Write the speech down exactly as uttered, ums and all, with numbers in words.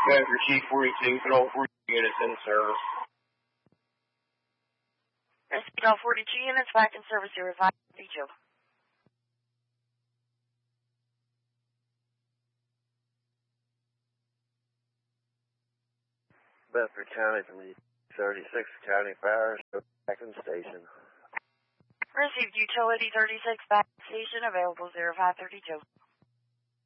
Bedford Chief forty-two, Control forty-two units in service. Control forty-two units back in service here, five thirty-two. Bedford County from the thirty-six County Fire, back in station. Received utility thirty-six back in station, available zero five thirty-two.